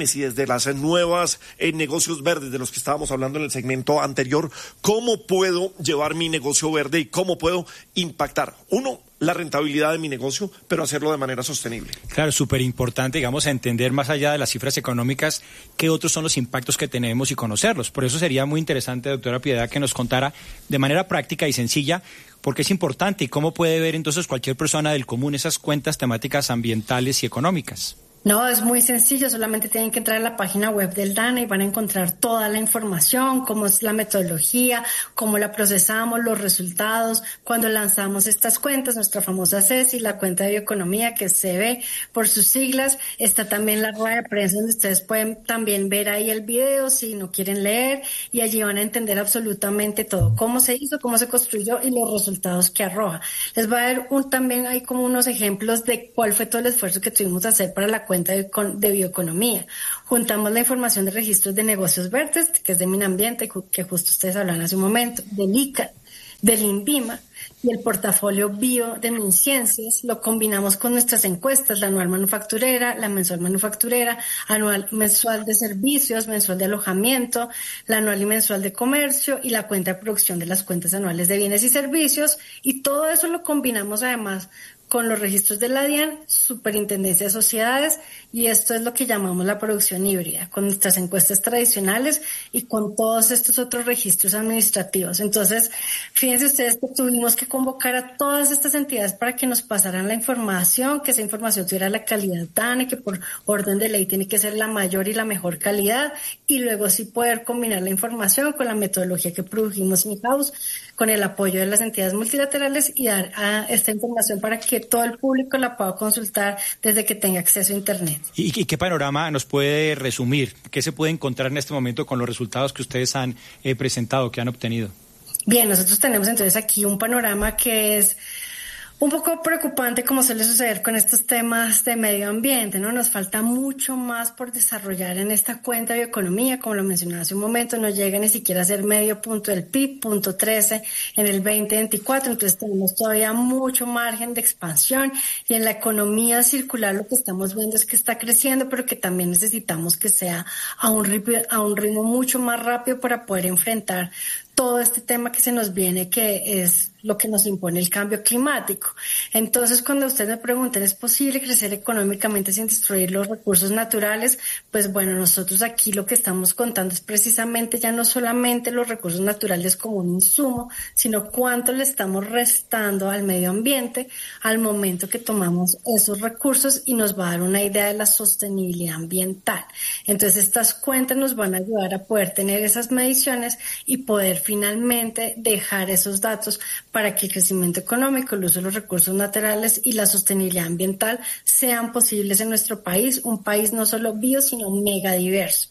las nuevas negocios verdes de los que estábamos hablando en el segmento anterior, ¿cómo puedo llevar mi negocio verde y cómo puedo impactar? Uno, la rentabilidad de mi negocio, pero hacerlo de manera sostenible. Claro, súper importante, digamos, entender más allá de las cifras económicas qué otros son los impactos que tenemos y conocerlos. Por eso sería muy interesante, doctora Piedad, que nos contara de manera práctica y sencilla por qué es importante y cómo puede ver entonces cualquier persona del común esas cuentas temáticas ambientales y económicas. No, es muy sencillo, solamente tienen que entrar a la página web del DANE y van a encontrar toda la información, cómo es la metodología, cómo la procesamos, los resultados, cuando lanzamos estas cuentas, nuestra famosa CESI, la cuenta de bioeconomía, que es CB por sus siglas. Está también la rueda de prensa donde ustedes pueden también ver ahí el video si no quieren leer, y allí van a entender absolutamente todo, cómo se hizo, cómo se construyó y los resultados que arroja. Les va a dar también hay como unos ejemplos de cuál fue todo el esfuerzo que tuvimos que hacer para la cuenta de bioeconomía. Juntamos la información de registros de negocios verdes, que es de Minambiente, que justo ustedes hablan hace un momento, del ICA, del INVIMA y el portafolio bio de MinCiencias. Lo combinamos con nuestras encuestas, la anual manufacturera, la mensual manufacturera, anual mensual de servicios, mensual de alojamiento, la anual y mensual de comercio y la cuenta de producción de las cuentas anuales de bienes y servicios, y todo eso lo combinamos además con los registros de la DIAN, Superintendencia de Sociedades, y esto es lo que llamamos la producción híbrida, con nuestras encuestas tradicionales y con todos estos otros registros administrativos. Entonces, fíjense ustedes que tuvimos que convocar a todas estas entidades para que nos pasaran la información, que esa información tuviera la calidad DANE, que por orden de ley tiene que ser la mayor y la mejor calidad, y luego sí poder combinar la información con la metodología que produjimos in-house, con el apoyo de las entidades multilaterales, y dar a esta información para que todo el público la pueda consultar desde que tenga acceso a Internet. ¿Y qué panorama nos puede resumir? ¿Qué se puede encontrar en este momento con los resultados que ustedes han presentado, que han obtenido? Bien, nosotros tenemos entonces aquí un panorama que es un poco preocupante, como suele suceder con estos temas de medio ambiente, ¿no? Nos falta mucho más por desarrollar en esta cuenta de bioeconomía, como lo mencionaba hace un momento, no llega ni siquiera a ser medio punto del PIB, 0.13 en el 2024, entonces tenemos todavía mucho margen de expansión, y en la economía circular lo que estamos viendo es que está creciendo, pero que también necesitamos que sea a un ritmo mucho más rápido para poder enfrentar todo este tema que se nos viene, que es lo que nos impone el cambio climático. Entonces, cuando ustedes me preguntan, ¿es posible crecer económicamente sin destruir los recursos naturales? Pues bueno, nosotros aquí lo que estamos contando es precisamente ya no solamente los recursos naturales como un insumo, sino cuánto le estamos restando al medio ambiente al momento que tomamos esos recursos, y nos va a dar una idea de la sostenibilidad ambiental. Entonces, estas cuentas nos van a ayudar a poder tener esas mediciones y poder finalmente dejar esos datos para que el crecimiento económico, el uso de los recursos naturales y la sostenibilidad ambiental sean posibles en nuestro país, un país no solo bio, sino mega diverso.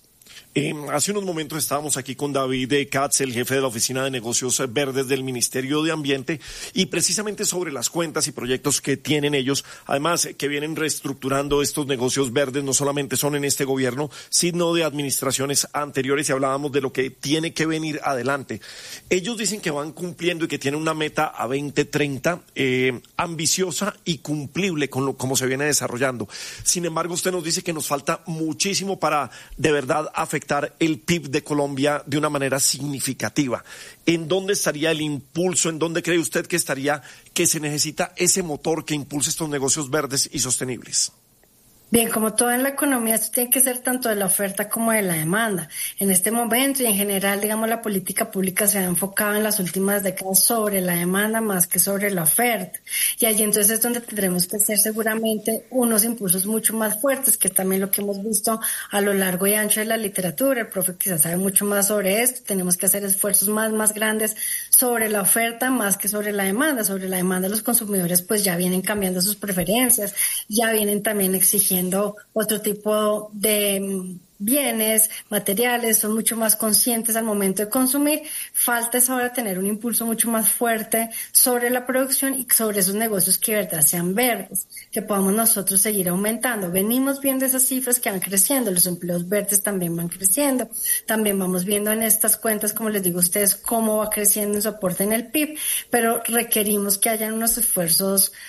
Hace unos momentos estábamos aquí con David Katz, el jefe de la Oficina de Negocios Verdes del Ministerio de Ambiente, y precisamente sobre las cuentas y proyectos que tienen ellos, además que vienen reestructurando estos negocios verdes, no solamente son en este gobierno, sino de administraciones anteriores, y hablábamos de lo que tiene que venir adelante. Ellos dicen que van cumpliendo y que tienen una meta a 2030 ambiciosa y cumplible con cómo se viene desarrollando. Sin embargo, usted nos dice que nos falta muchísimo para de verdad afectar el PIB de Colombia de una manera significativa. ¿En dónde estaría el impulso? ¿En dónde cree usted que estaría, que se necesita ese motor que impulse estos negocios verdes y sostenibles? Bien, como todo en la economía, esto tiene que ser tanto de la oferta como de la demanda. En este momento y en general, digamos, la política pública se ha enfocado en las últimas décadas sobre la demanda más que sobre la oferta. Y allí entonces es donde tendremos que hacer seguramente unos impulsos mucho más fuertes, que es también lo que hemos visto a lo largo y ancho de la literatura. El profe quizás sabe mucho más sobre esto. Tenemos que hacer esfuerzos más grandes sobre la oferta más que sobre la demanda. Sobre la demanda, los consumidores pues ya vienen cambiando sus preferencias, ya vienen también exigiendo otro tipo de bienes, materiales, son mucho más conscientes al momento de consumir. Falta es ahora tener un impulso mucho más fuerte sobre la producción y sobre esos negocios que de verdad sean verdes, que podamos nosotros seguir aumentando. Venimos viendo esas cifras que van creciendo, los empleos verdes también van creciendo, también vamos viendo en estas cuentas, como les digo a ustedes, cómo va creciendo su aporte en el PIB, pero requerimos que hayan unos esfuerzos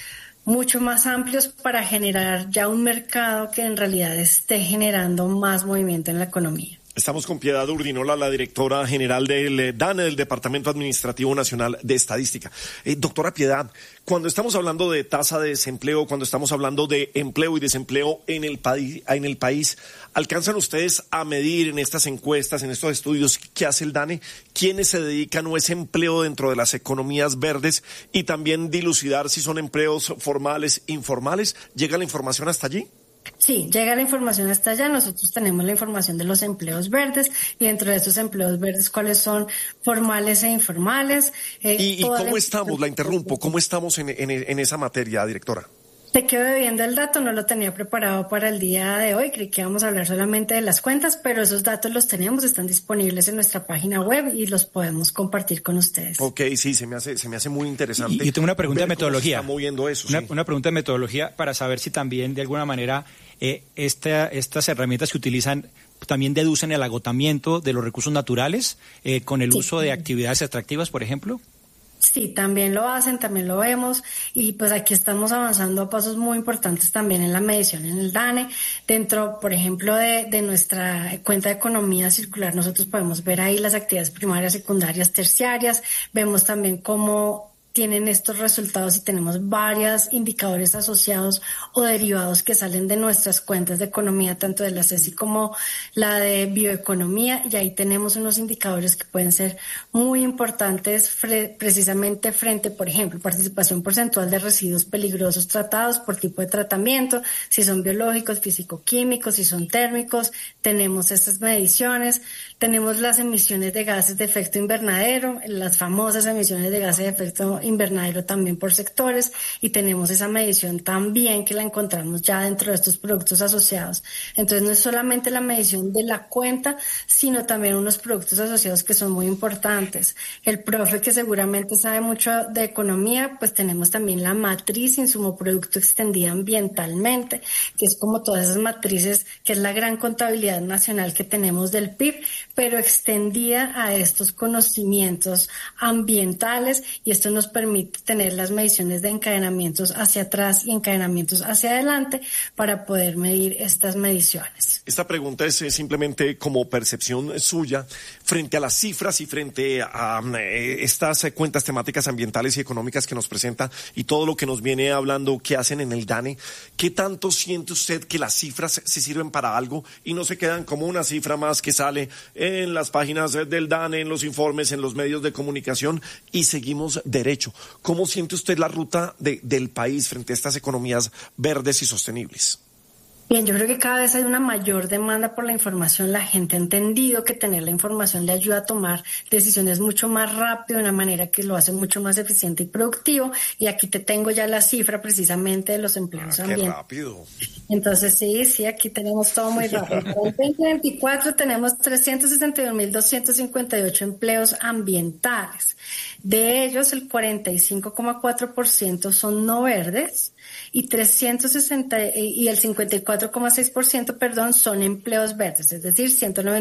mucho más amplios para generar ya un mercado que en realidad esté generando más movimiento en la economía. Estamos con Piedad Urdinola, la directora general del DANE, del Departamento Administrativo Nacional de Estadística. Doctora Piedad, cuando estamos hablando de tasa de desempleo, cuando estamos hablando de empleo y desempleo en el país, ¿alcanzan ustedes a medir en estas encuestas, en estos estudios que hace el DANE, quiénes se dedican a ese empleo dentro de las economías verdes y también dilucidar si son empleos formales, informales? ¿Llega la información hasta allí? Sí, llega la información hasta allá. Nosotros tenemos la información de los empleos verdes y dentro de estos empleos verdes, cuáles son formales e informales. ¿Y cómo estamos? La interrumpo. ¿Cómo estamos en esa materia, directora? Te quedo debiendo el dato, no lo tenía preparado para el día de hoy, creí que íbamos a hablar solamente de las cuentas, pero esos datos los tenemos, están disponibles en nuestra página web y los podemos compartir con ustedes. Ok, sí, se me hace muy interesante. Y tengo una pregunta de metodología. ¿Cómo se está moviendo eso? Una pregunta de metodología para saber si también de alguna manera estas herramientas que utilizan también deducen el agotamiento de los recursos naturales con el uso de actividades extractivas, por ejemplo. Sí, también lo hacen, también lo vemos y pues aquí estamos avanzando a pasos muy importantes también en la medición en el DANE. Dentro, por ejemplo, de nuestra cuenta de economía circular, nosotros podemos ver ahí las actividades primarias, secundarias, terciarias. Vemos también cómo tienen estos resultados y tenemos varios indicadores asociados o derivados que salen de nuestras cuentas de economía, tanto de la CECI como la de bioeconomía, y ahí tenemos unos indicadores que pueden ser muy importantes precisamente frente, por ejemplo, participación porcentual de residuos peligrosos tratados por tipo de tratamiento, si son biológicos, físico-químicos, si son térmicos, tenemos estas mediciones, tenemos las emisiones de gases de efecto invernadero, las famosas emisiones de gases de efecto invernadero también por sectores, y tenemos esa medición también que la encontramos ya dentro de estos productos asociados. Entonces no es solamente la medición de la cuenta, sino también unos productos asociados que son muy importantes. El profe, que seguramente sabe mucho de economía, pues tenemos también la matriz insumo producto extendida ambientalmente, que es como todas esas matrices, que es la gran contabilidad nacional que tenemos del PIB, pero extendida a estos conocimientos ambientales, y esto nos permite tener las mediciones de encadenamientos hacia atrás y encadenamientos hacia adelante para poder medir estas mediciones. Esta pregunta es simplemente como percepción suya frente a las cifras y frente a estas cuentas temáticas ambientales y económicas que nos presenta y todo lo que nos viene hablando que hacen en el DANE. ¿Qué tanto siente usted que las cifras se sirven para algo y no se quedan como una cifra más que sale en las páginas del DANE, en los informes, en los medios de comunicación y seguimos derecho? ¿Cómo siente usted la ruta del país frente a estas economías verdes y sostenibles? Bien, yo creo que cada vez hay una mayor demanda por la información. La gente ha entendido que tener la información le ayuda a tomar decisiones mucho más rápido, de una manera que lo hace mucho más eficiente y productivo. Y aquí te tengo ya la cifra precisamente de los empleos ambientales. ¡Qué rápido! Entonces, sí, aquí tenemos todo muy rápido. Para el 2024 tenemos 361.258 empleos ambientales. De ellos, el 45,4% son no verdes y el 54,6%, son empleos verdes, es decir,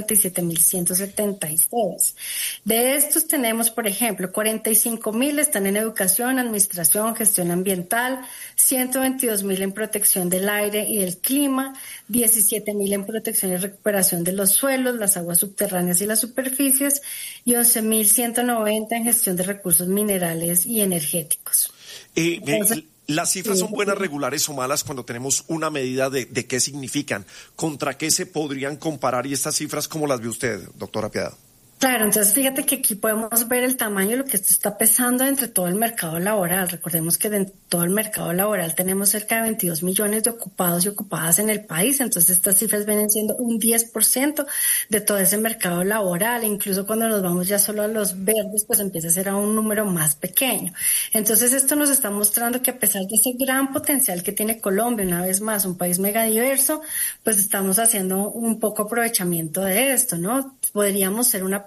197.176. De estos tenemos, por ejemplo, 45.000 están en educación, administración, gestión ambiental, 122.000 en protección del aire y del clima, 17.000 en protección y recuperación de los suelos, las aguas subterráneas y las superficies, y 11.190 en gestión de recursos minerales y energéticos. ¿Las cifras son buenas, regulares o malas cuando tenemos una medida de qué significan? ¿Contra qué se podrían comparar? ¿Y estas cifras cómo las ve usted, doctora Piedad? Claro, entonces fíjate que aquí podemos ver el tamaño de lo que esto está pesando entre todo el mercado laboral. Recordemos que dentro de todo el mercado laboral tenemos cerca de 22 millones de ocupados y ocupadas en el país, entonces estas cifras vienen siendo un 10% de todo ese mercado laboral. Incluso cuando nos vamos ya solo a los verdes, pues empieza a ser a un número más pequeño. Entonces esto nos está mostrando que a pesar de ese gran potencial que tiene Colombia, una vez más, un país megadiverso, pues estamos haciendo un poco aprovechamiento de esto, ¿no? Podríamos ser una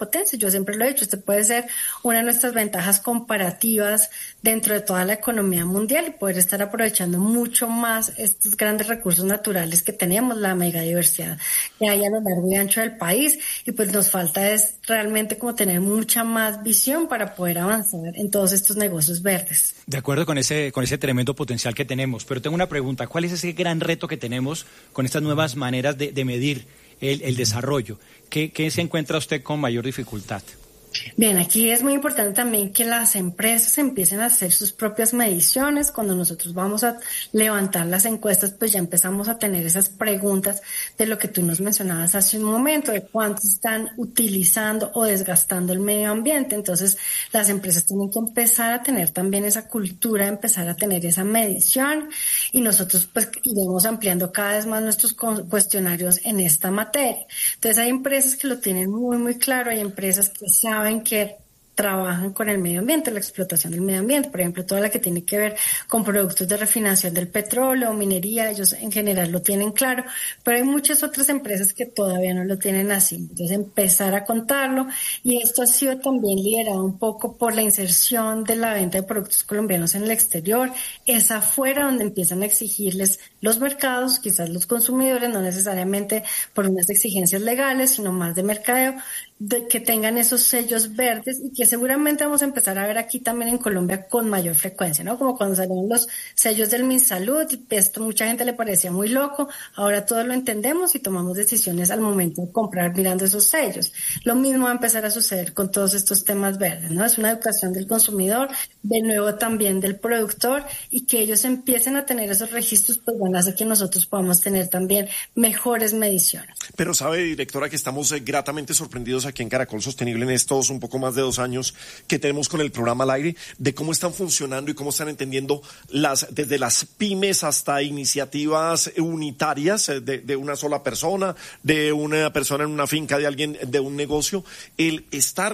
potencia. Yo siempre lo he dicho, este puede ser una de nuestras ventajas comparativas dentro de toda la economía mundial y poder estar aprovechando mucho más estos grandes recursos naturales que tenemos, la megadiversidad que hay a lo largo y ancho del país, y pues nos falta es realmente como tener mucha más visión para poder avanzar en todos estos negocios verdes. De acuerdo con ese tremendo potencial que tenemos, pero tengo una pregunta: ¿cuál es ese gran reto que tenemos con estas nuevas maneras de medir el desarrollo? ¿Qué se encuentra usted con mayor dificultad? Bien, aquí es muy importante también que las empresas empiecen a hacer sus propias mediciones. Cuando nosotros vamos a levantar las encuestas, pues ya empezamos a tener esas preguntas de lo que tú nos mencionabas hace un momento, de cuánto están utilizando o desgastando el medio ambiente. Entonces, las empresas tienen que empezar a tener también esa cultura, empezar a tener esa medición, y nosotros pues iremos ampliando cada vez más nuestros cuestionarios en esta materia. Entonces, hay empresas que lo tienen muy, muy claro, hay empresas que saben que trabajan con el medio ambiente, la explotación del medio ambiente, por ejemplo, toda la que tiene que ver con productos de refinación del petróleo, minería, ellos en general lo tienen claro, pero hay muchas otras empresas que todavía no lo tienen así. Entonces, empezar a contarlo, y esto ha sido también liderado un poco por la inserción de la venta de productos colombianos en el exterior. Es afuera donde empiezan a exigirles los mercados, quizás los consumidores, no necesariamente por unas exigencias legales, sino más de mercadeo, de que tengan esos sellos verdes, y que seguramente vamos a empezar a ver aquí también en Colombia con mayor frecuencia, ¿no? Como cuando salieron los sellos del MinSalud, y esto mucha gente le parecía muy loco, ahora todos lo entendemos y tomamos decisiones al momento de comprar mirando esos sellos. Lo mismo va a empezar a suceder con todos estos temas verdes, ¿no? Es una educación del consumidor, de nuevo también del productor, y que ellos empiecen a tener esos registros, pues van a hacer que nosotros podamos tener también mejores mediciones. Pero sabe, directora, que estamos gratamente sorprendidos aquí en Caracol Sostenible en estos un poco más de 2 años que tenemos con el programa al aire, de cómo están funcionando y cómo están entendiendo desde las pymes hasta iniciativas unitarias de una sola persona, de una persona en una finca, de alguien de un negocio, el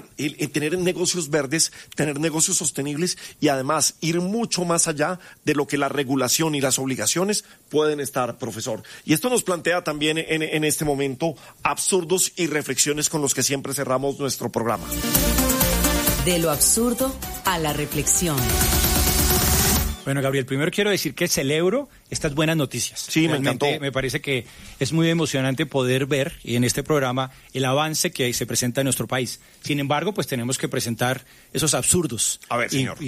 tener negocios verdes, tener negocios sostenibles, y además ir mucho más allá de lo que la regulación y las obligaciones pueden estar, profesor. Y esto nos plantea también en este momento absurdos y reflexiones con los que siempre cerramos nuestro programa. De lo absurdo a la reflexión. Bueno, Gabriel, primero quiero decir que celebro estas buenas noticias. Sí, realmente me encantó. Me parece que es muy emocionante poder ver en este programa el avance que se presenta en nuestro país. Sin embargo, pues tenemos que presentar esos absurdos. A ver, señor.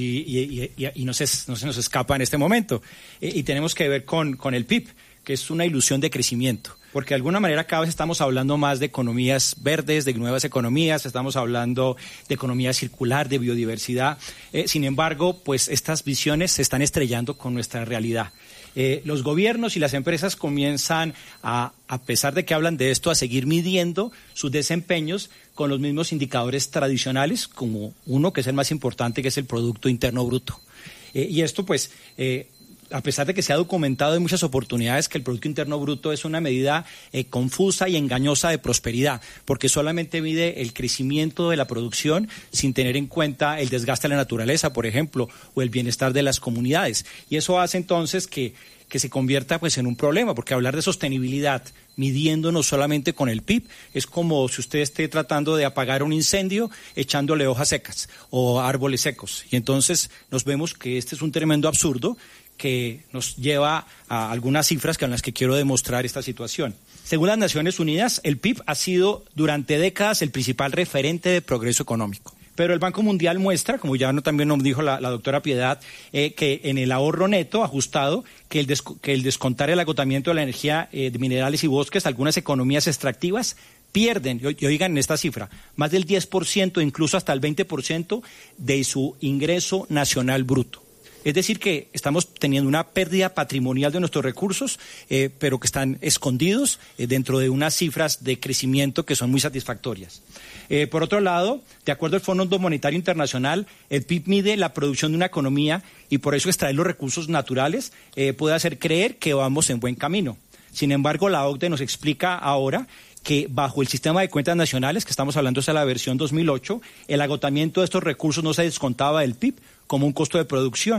Y no se nos escapa en este momento. Y tenemos que ver con el PIB, que es una ilusión de crecimiento. Porque de alguna manera cada vez estamos hablando más de economías verdes, de nuevas economías, estamos hablando de economía circular, de biodiversidad. Sin embargo, pues estas visiones se están estrellando con nuestra realidad. Los gobiernos y las empresas comienzan a pesar de que hablan de esto, a seguir midiendo sus desempeños con los mismos indicadores tradicionales, como uno que es el más importante, que es el Producto Interno Bruto. Y esto pues... a pesar de que se ha documentado en muchas oportunidades que el Producto Interno Bruto es una medida confusa y engañosa de prosperidad, porque solamente mide el crecimiento de la producción sin tener en cuenta el desgaste de la naturaleza, por ejemplo, o el bienestar de las comunidades. Y eso hace entonces que se convierta pues en un problema, porque hablar de sostenibilidad midiéndonos solamente con el PIB es como si usted esté tratando de apagar un incendio echándole hojas secas o árboles secos. Y entonces nos vemos que este es un tremendo absurdo que nos lleva a algunas cifras con las que quiero demostrar esta situación. Según las Naciones Unidas, el PIB ha sido durante décadas el principal referente de progreso económico. Pero el Banco Mundial muestra, como ya también nos dijo la doctora Piedad, que en el ahorro neto ajustado, que el descontar el agotamiento de la energía de minerales y bosques, algunas economías extractivas pierden, y oigan esta cifra, más del 10%, incluso hasta el 20% de su ingreso nacional bruto. Es decir, que estamos teniendo una pérdida patrimonial de nuestros recursos, pero que están escondidos dentro de unas cifras de crecimiento que son muy satisfactorias. Por otro lado, de acuerdo al Fondo Monetario Internacional, el PIB mide la producción de una economía y por eso extraer los recursos naturales puede hacer creer que vamos en buen camino. Sin embargo, la OCDE nos explica ahora que bajo el sistema de cuentas nacionales, que estamos hablando de la versión 2008, el agotamiento de estos recursos no se descontaba del PIB como un costo de producción.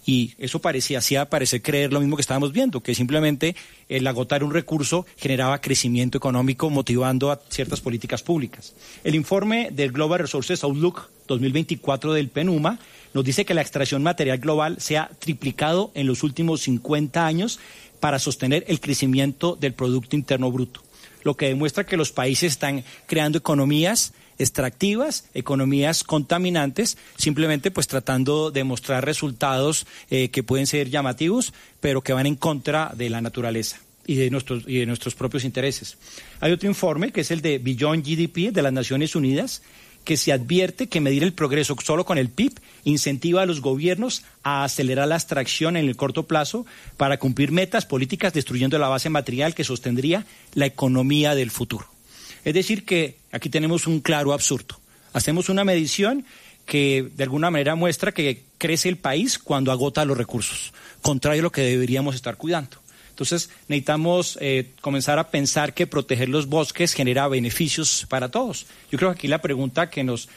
y eso hacía parecer creer lo mismo que estábamos viendo, que simplemente el agotar un recurso generaba crecimiento económico motivando a ciertas políticas públicas. El informe del Global Resources Outlook 2024 del PNUMA nos dice que la extracción material global se ha triplicado en los últimos 50 años para sostener el crecimiento del Producto Interno Bruto, lo que demuestra que los países están creando economías extractivas, economías contaminantes, simplemente pues tratando de mostrar resultados que pueden ser llamativos, pero que van en contra de la naturaleza y de nuestros propios intereses. Hay otro informe que es el de Beyond GDP de las Naciones Unidas, que se advierte que medir el progreso solo con el PIB incentiva a los gobiernos a acelerar la extracción en el corto plazo para cumplir metas políticas, destruyendo la base material que sostendría la economía del futuro. Es decir, que aquí tenemos un claro absurdo. Hacemos una medición que de alguna manera muestra que crece el país cuando agota los recursos, contrario a lo que deberíamos estar cuidando. Entonces necesitamos comenzar a pensar que proteger los bosques genera beneficios para todos. Yo creo que aquí la pregunta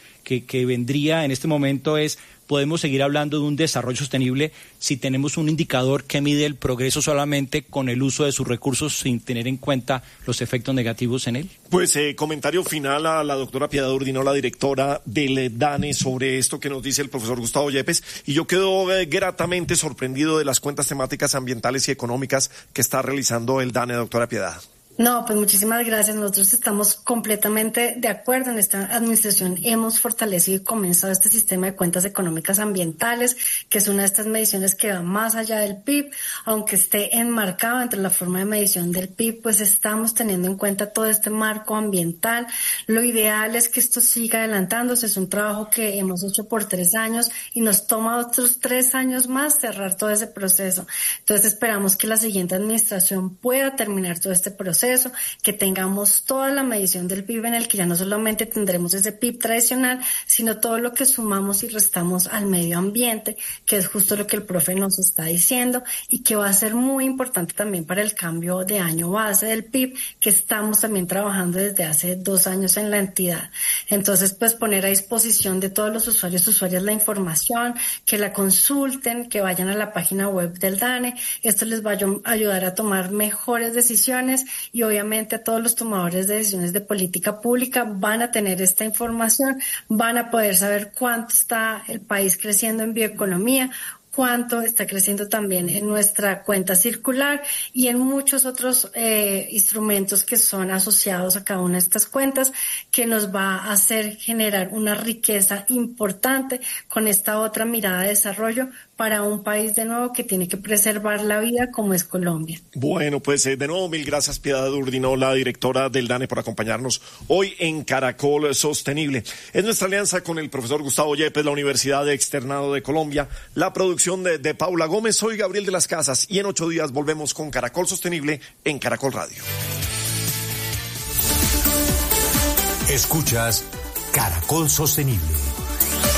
que vendría en este momento es: ¿podemos seguir hablando de un desarrollo sostenible si tenemos un indicador que mide el progreso solamente con el uso de sus recursos sin tener en cuenta los efectos negativos en él? Pues comentario final a la doctora Piedad Urdinola, directora del DANE, sobre esto que nos dice el profesor Gustavo Yepes, y yo quedo gratamente sorprendido de las cuentas temáticas ambientales y económicas que está realizando el DANE, doctora Piedad. No, pues muchísimas gracias. Nosotros estamos completamente de acuerdo. En esta administración hemos fortalecido y comenzado este sistema de cuentas económicas ambientales, que es una de estas mediciones que va más allá del PIB. Aunque esté enmarcado entre la forma de medición del PIB, pues estamos teniendo en cuenta todo este marco ambiental. Lo ideal es que esto siga adelantándose. Es un trabajo que hemos hecho por 3 años y nos toma otros 3 años más cerrar todo ese proceso. Entonces esperamos que la siguiente administración pueda terminar todo este proceso, que tengamos toda la medición del PIB, en el que ya no solamente tendremos ese PIB tradicional, sino todo lo que sumamos y restamos al medio ambiente, que es justo lo que el profe nos está diciendo y que va a ser muy importante también para el cambio de año base del PIB, que estamos también trabajando desde hace 2 años en la entidad. Entonces, pues poner a disposición de todos los usuarias la información, que la consulten, que vayan a la página web del DANE. Esto les va a ayudar a tomar mejores decisiones, y obviamente a todos los tomadores de decisiones de política pública van a tener esta información, van a poder saber cuánto está el país creciendo en bioeconomía, cuánto está creciendo también en nuestra cuenta circular y en muchos otros instrumentos que son asociados a cada una de estas cuentas, que nos va a hacer generar una riqueza importante con esta otra mirada de desarrollo para un país de nuevo que tiene que preservar la vida como es Colombia. Bueno, pues de nuevo mil gracias, Piedad Urdinola, directora del DANE, por acompañarnos hoy en Caracol Sostenible. Es nuestra alianza con el profesor Gustavo Yepes, la Universidad Externado de Colombia, la producción de Paula Gómez. Soy Gabriel de las Casas y en 8 días volvemos con Caracol Sostenible en Caracol Radio. Escuchas Caracol Sostenible.